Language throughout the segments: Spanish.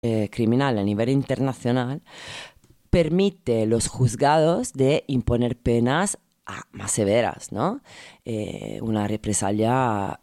criminal a nivel internacional permite a los juzgados de imponer penas más severas, ¿no? Una represalia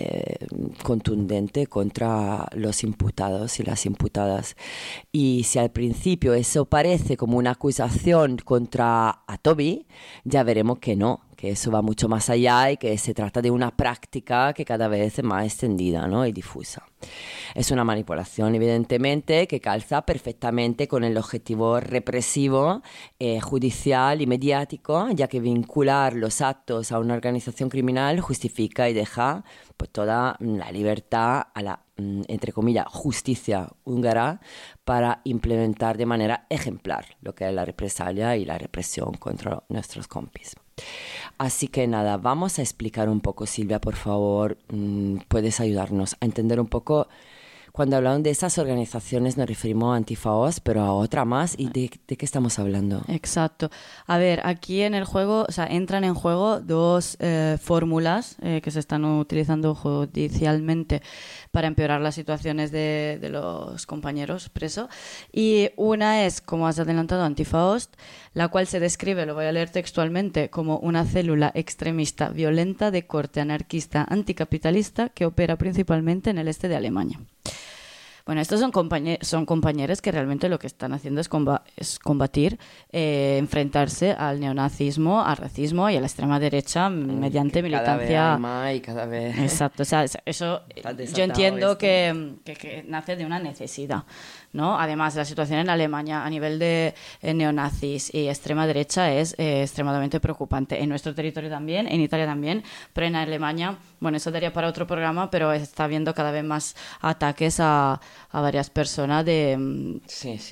contundente contra los imputados y las imputadas. Y si al principio eso parece como una acusación contra a Toby, ya veremos que no, que eso va mucho más allá y que se trata de una práctica que cada vez es más extendida, ¿no? Y difusa. Es una manipulación, evidentemente, que calza perfectamente con el objetivo represivo, judicial y mediático, ya que vincular los actos a una organización criminal justifica y deja pues, toda la libertad a la, entre comillas, justicia húngara para implementar de manera ejemplar lo que es la represalia y la represión contra nuestros compis. Así que nada, vamos a explicar un poco, Silvia, por favor, puedes ayudarnos a entender un poco. Cuando hablamos de esas organizaciones nos referimos a Antifa-Ost, pero a otra más. ¿Y de qué estamos hablando? Exacto. A ver, aquí en el juego, o sea, entran en juego dos fórmulas que se están utilizando judicialmente para empeorar las situaciones de los compañeros presos. Y una es, como has adelantado, Antifa-Ost, la cual se describe, lo voy a leer textualmente, como una célula extremista violenta de corte anarquista anticapitalista que opera principalmente en el este de Alemania. Bueno, estos son compañeros que realmente lo que están haciendo es combatir, enfrentarse al neonazismo, al racismo y a la extrema derecha mediante militancia. Cada vez hay más y cada vez... Exacto, o sea, eso yo entiendo que nace de una necesidad, ¿no? Además, la situación en Alemania a nivel de neonazis y extrema derecha es extremadamente preocupante. En nuestro territorio también, en Italia también, pero en Alemania, bueno, eso daría para otro programa, pero está habiendo cada vez más ataques a varias personas de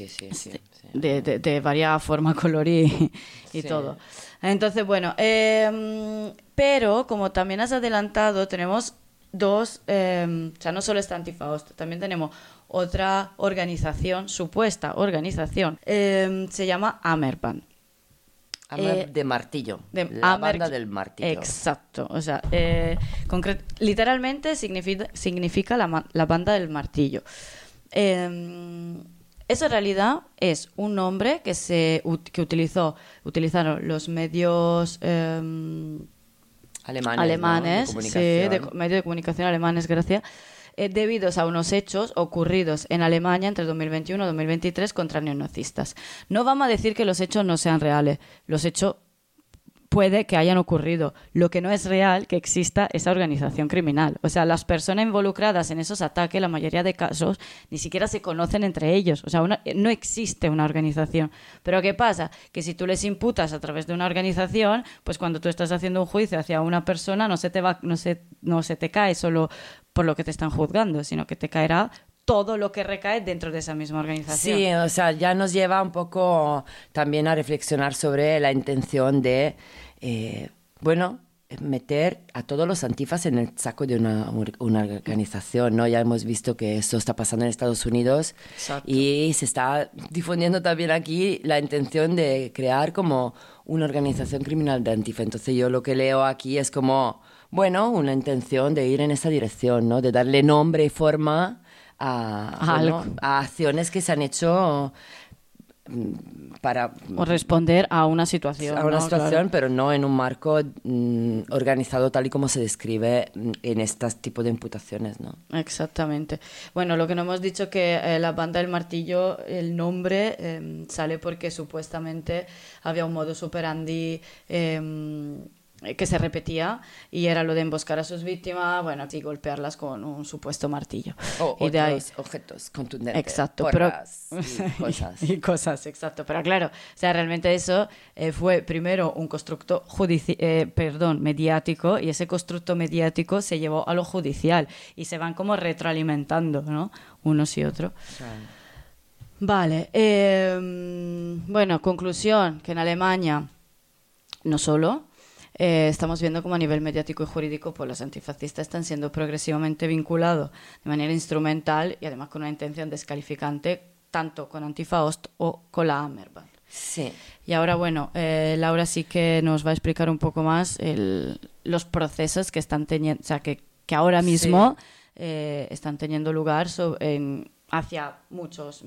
varias forma, color y todo. Entonces, bueno, pero como también has adelantado, tenemos dos, o sea, no solo está Antifa-Ost, también tenemos otra organización, supuesta organización, se llama Hammerband. De martillo, la banda del martillo. Exacto, o sea, literalmente significa la banda del martillo. Eso en realidad es un nombre que utilizaron los medios alemanes, ¿no? medios de comunicación alemanes, gracias, debido a unos hechos ocurridos en Alemania entre 2021 y 2023 contra neonazistas. No vamos a decir que los hechos no sean reales, los hechos puede que hayan ocurrido. Lo que no es real que exista esa organización criminal. O sea, las personas involucradas en esos ataques, la mayoría de casos, ni siquiera se conocen entre ellos. O sea, no existe una organización. Pero ¿qué pasa? Que si tú les imputas a través de una organización, pues cuando tú estás haciendo un juicio hacia una persona, no se te cae solo por lo que te están juzgando, sino que te caerá todo lo que recae dentro de esa misma organización. Sí, o sea, ya nos lleva un poco también a reflexionar sobre la intención de, meter a todos los antifas en el saco de una organización, ¿no? Ya hemos visto que esto está pasando en Estados Unidos. Exacto. Y se está difundiendo también aquí la intención de crear como una organización criminal de antifa. Entonces yo lo que leo aquí es como, bueno, una intención de ir en esa dirección, ¿no? De darle nombre y forma a acciones que se han hecho para responder a una situación. A una situación, claro. Pero no en un marco organizado tal y como se describe en este tipo de imputaciones, ¿no? Exactamente. Bueno, lo que no hemos dicho que la banda del martillo, el nombre sale porque supuestamente había un modus operandi que se repetía y era lo de emboscar a sus víctimas, bueno, y golpearlas con un supuesto martillo. Y de ahí objetos contundentes. Exacto, porras y cosas. Y cosas, exacto. Pero claro, o sea, realmente eso fue primero un constructo mediático, y ese constructo mediático se llevó a lo judicial y se van como retroalimentando, ¿no? Unos y otros. Claro. Vale. Bueno, conclusión, que en Alemania no solo estamos viendo como a nivel mediático y jurídico pues los antifascistas están siendo progresivamente vinculados de manera instrumental y además con una intención descalificante tanto con Antifa-Ost o con la Hammerband. Sí. Y ahora, bueno, Laura sí que nos va a explicar un poco más los procesos que están teniendo, o sea, que ahora mismo están teniendo lugar hacia muchos